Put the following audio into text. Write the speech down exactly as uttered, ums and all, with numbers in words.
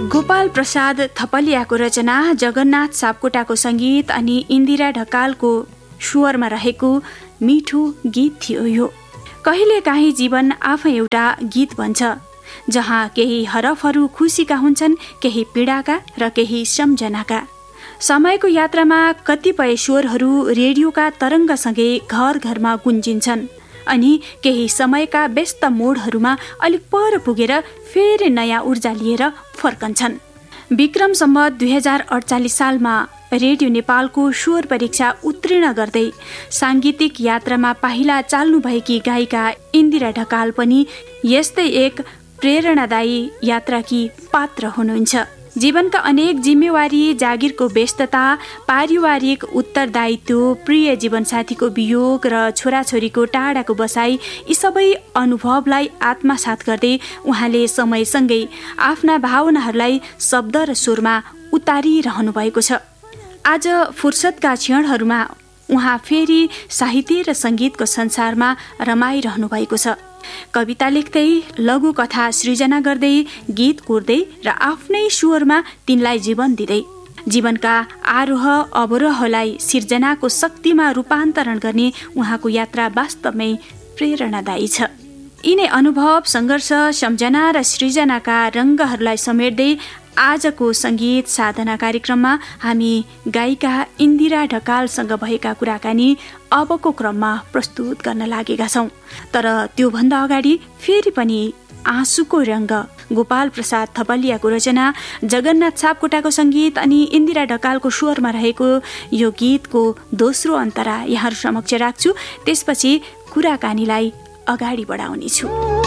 गोपाल प्रसाद थपलियाको रचना, जगन्नाथ सापकोटाको सङ्गीत अनि इन्दिरा ढकालको स्वरमा रहेको मिठो गीत थियो यो। कहिलेकाहीँ जीवन आफै एउटा गीत बन्छ, जहाँ केही हरफहरू खुसीका हुन्छन्, केही पीडाका र केही सम्झनाका। समयको यात्रामा कतिपय स्वरहरू रेडियोका तरङ्गसँगै घर घरमा गुन्जिन्छन् अनि केही समयका व्यस्त मोडहरूमा अलिक पर पुगेर फेरि नयाँ ऊर्जा लिएर फर्कन्छन्। विक्रम सम्वत दुई हजार अडचालिस सालमा रेडियो नेपालको स्वर परीक्षा उत्तीर्ण गर्दै साङ्गीतिक यात्रामा पाहिला चाल्नुभएकी गायिका इन्दिरा ढकाल पनि यस्तै एक प्रेरणादायी यात्राकी पात्र हुनुहुन्छ। जीवनका अनेक जिम्मेवारी, जागिरको व्यस्तता, पारिवारिक उत्तरदायित्व, प्रिय जीवनसाथीको वियोग र छोराछोरीको टाढाको बसाई, यी सबै अनुभवलाई आत्मसात गर्दै उहाँले समयसँगै आफ्ना भावनाहरूलाई शब्द र स्वरमा उतारिरहनु भएको छ। आज फुर्सदका क्षणहरूमा उहाँ फेरि साहित्य र सङ्गीतको संसारमा रमाइरहनु भएको छ। कविता लेख्दै, लघु कथा सृजना गर्दै, गीत कोर्दै र आफ्नै स्वरमा तिनलाई जीवन दिँदै जीवनका आरोह अवरोहलाई सिर्जनाको शक्तिमा रूपान्तरण गर्ने उहाँको यात्रा वास्तवमै प्रेरणादायी छ। यिनै अनुभव, सङ्घर्ष, सम्झना र सृजनाका रङ्गहरूलाई समेट्दै आजको सङ्गीत साधना कार्यक्रममा हामी गायिका इन्दिरा ढकालसँग भएका कुराकानी अबको क्रममा प्रस्तुत गर्न लागेका छौँ। तर त्योभन्दा अगाडि फेरि पनि आँसुको रङ्ग, गोपाल प्रसाद थपलियाको रचना, जगन्नाथ सापकोटाको सङ्गीत अनि इन्दिरा ढकालको स्वरमा रहेको यो गीतको दोस्रो अन्तरा यहाँहरू समक्ष राख्छु। त्यसपछि कुराकानीलाई अगाडि बढाउनेछु।